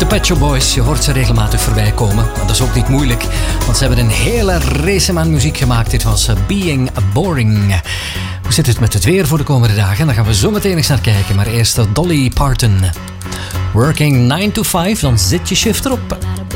Pet Shop Boys, je hoort ze regelmatig voorbij komen. Maar dat is ook niet moeilijk, want ze hebben een hele race aan muziek gemaakt. Dit was Being Boring. Hoe zit het met het weer voor de komende dagen? Daar gaan we zo meteen eens naar kijken. Maar eerst Dolly Parton. Working 9 to 5, dan zit je shift erop.